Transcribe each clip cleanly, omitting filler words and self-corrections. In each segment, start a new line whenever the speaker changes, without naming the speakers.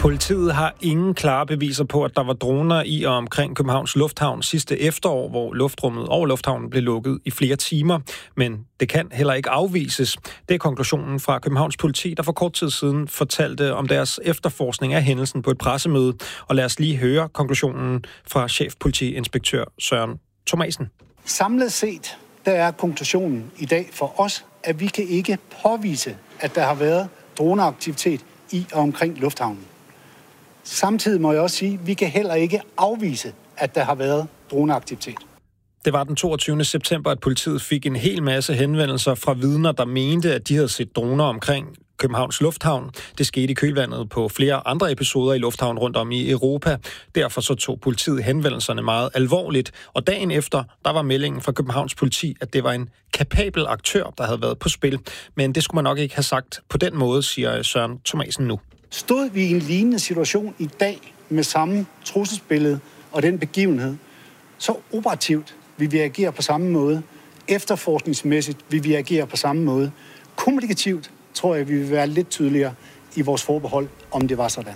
Politiet har ingen klare beviser på, at der var droner i og omkring Københavns Lufthavn sidste efterår, hvor luftrummet over lufthavnen blev lukket i flere timer. Men det kan heller ikke afvises. Det er konklusionen fra Københavns Politi, der for kort tid siden fortalte om deres efterforskning af hændelsen på et pressemøde. Og lad os lige høre konklusionen fra chefpolitiinspektør Søren Thomasen.
Samlet set, der er konklusionen i dag for os, at vi kan ikke påvise, at der har været droneaktivitet i og omkring lufthavnen. Samtidig må jeg også sige, at vi kan heller ikke afvise, at der har været droneaktivitet.
Det var den 22. september, at politiet fik en hel masse henvendelser fra vidner, der mente, at de havde set droner omkring Københavns Lufthavn. Det skete i kølvandet på flere andre episoder i lufthavnen rundt om i Europa. Derfor så tog politiet henvendelserne meget alvorligt. Og dagen efter, der var meldingen fra Københavns Politi, at det var en kapabel aktør, der havde været på spil. Men det skulle man nok ikke have sagt på den måde, siger Søren Thomasen nu.
Stod vi i en lignende situation i dag med samme trusselsbillede og den begivenhed, så operativt vil vi agere på samme måde. Efterforskningsmæssigt vil vi agere på samme måde. Kommunikativt tror jeg, vi vil være lidt tydeligere i vores forbehold, om det var sådan.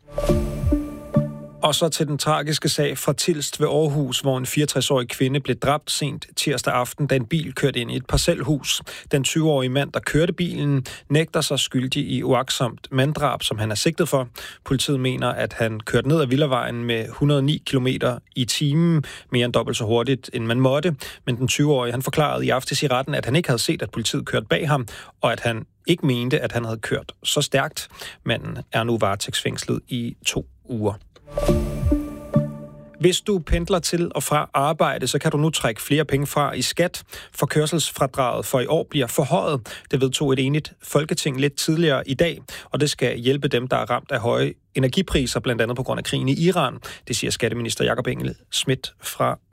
Og så til den tragiske sag fra Tilst ved Aarhus, hvor en 64-årig kvinde blev dræbt sent tirsdag aften, da en bil kørte ind i et parcelhus. Den 20-årige mand, der kørte bilen, nægter sig skyldig i uagtsomt manddrab, som han er sigtet for. Politiet mener, at han kørte ned ad Villavejen med 109 km i timen, mere end dobbelt så hurtigt, end man måtte. Men den 20-årige, han forklarede i aftes i retten, at han ikke havde set, at politiet kørte bag ham, og at han ikke mente, at han havde kørt så stærkt. Manden er nu varetægtsfængslet i 2 uger. Hvis du pendler til og fra arbejde, så kan du nu trække flere penge fra i skat. For kørselsfradraget for i år bliver forhøjet. Det vedtog et enigt Folketing lidt tidligere i dag, og det skal hjælpe dem, der er ramt af høje energipriser, blandt andet på grund af krigen i Iran. Det siger skatteminister Jakob Engel-Schmidt fra